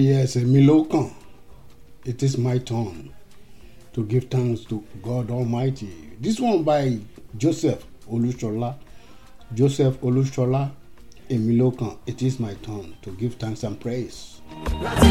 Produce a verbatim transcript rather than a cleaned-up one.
yes, èmi ló kàn. It is my turn to give thanks to God Almighty. This one by Joseph Olushola. Joseph Olushola, èmi ló kàn. It is my turn to give thanks and praise.